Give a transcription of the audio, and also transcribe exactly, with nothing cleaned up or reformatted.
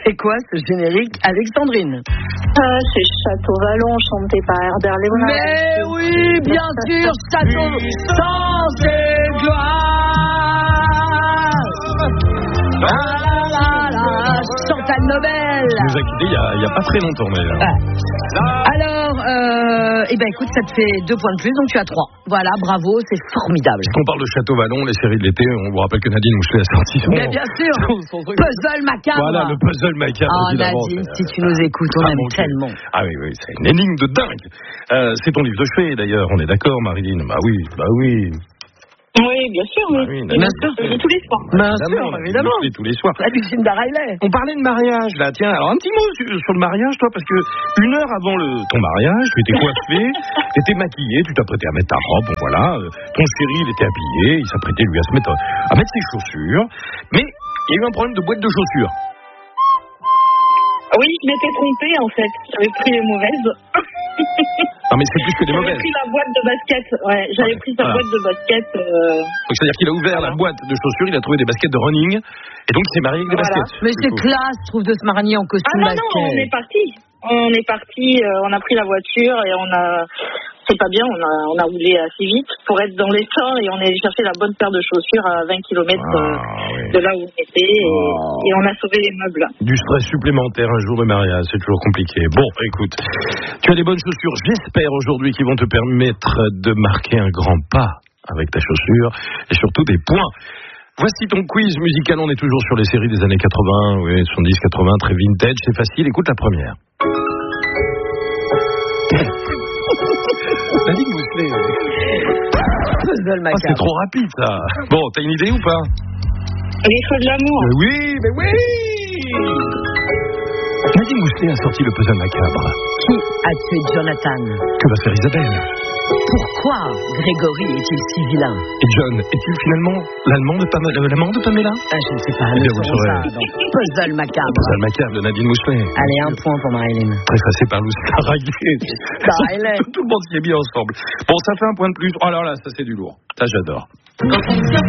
C'est quoi ce générique, Alexandrine? euh, C'est Château Vallon, chanté par Herbert Léonard. Mais oui, bien sûr, Château sans gloire. Ah là là, Chantal Nobel. Tu nous as quittés il y a, il y a pas très longtemps d'ailleurs. Ouais. Alors, euh, eh ben écoute, ça te fait deux points de plus, donc tu as trois. Voilà, bravo, c'est formidable. Puisqu'on parle de Château Vallon, les séries de l'été, on vous rappelle que Nadine Mouchelet a sorti son... Mais bien sûr, son, son truc. Puzzle macabre. Voilà, le puzzle macabre. Oh Nadine, si tu nous écoutes, on ah, aime bon, tellement. Ah oui, oui, c'est une énigme de dingue. Euh, c'est ton livre de chevet d'ailleurs, on est d'accord Marilyn? Bah oui, bah oui. Oui, bien sûr, oui. Ah oui, bien sûr. Je lis tous les soirs. Bien sûr, évidemment. On tous les soirs. La Lucinda Riley. On parlait de mariage, là. Tiens, alors un petit mot sur, sur le mariage, toi, parce que une heure avant le, ton mariage, tu étais coiffée, tu étais maquillée, tu t'apprêtais à mettre ta robe, bon voilà. Euh, ton chéri, il était habillé, il s'apprêtait lui à se mettre, à mettre ses chaussures. Mais il y a eu un problème de boîte de chaussures. Oui, je m'étais trompée, en fait. J'avais pris les mauvaises. Non, mais c'est plus que des mauvaises. J'avais pris la boîte de basket. Ouais, j'avais okay. pris sa voilà. boîte de basket. Euh... Donc, c'est-à-dire qu'il a ouvert voilà. la boîte de chaussures, il a trouvé des baskets de running, et donc il s'est marié avec des voilà. baskets. Mais c'est coup. classe, je trouve, de se marier en costume ah, non, basket. Ah non, on est parti. On est parti, euh, on a pris la voiture et on a... C'est pas bien, on a, on a roulé assez vite pour être dans les temps et on est allé chercher la bonne paire de chaussures à vingt kilomètres ah, euh, oui. de là où on était et, oh. et on a sauvé les meubles. Du stress supplémentaire un jour de mariage, c'est toujours compliqué. Bon, écoute, tu as des bonnes chaussures, j'espère aujourd'hui, qui vont te permettre de marquer un grand pas avec ta chaussure et surtout des points. Voici ton quiz musical, on est toujours sur les séries des années quatre-vingts, oui, soixante-dix quatre-vingts, très vintage, c'est facile, écoute la première. Nadine Mouchelet. Oh, c'est trop rapide ça. Bon, t'as une idée ou pas? Les feux de l'amour. Mais oui, mais oui. Nadine Mouchelet a sorti le puzzle macabre. Qui a tué Jonathan? Que va faire Isabelle? Pourquoi Grégory est-il si vilain? Et John est-il finalement l'allemand de Pamela, l'amant de Pamela? Ah, je ne sais pas. Eh bien, vous le saurez. Puzzle macabre. Puzzle macabre de Nadine Mouchelet. Allez, un point pour Marilyn. Préfacé par Lucinda Riley. Tout le monde s'y est mis ensemble. Bon, ça fait un point de plus. Oh alors là, ça c'est du lourd. Ça j'adore.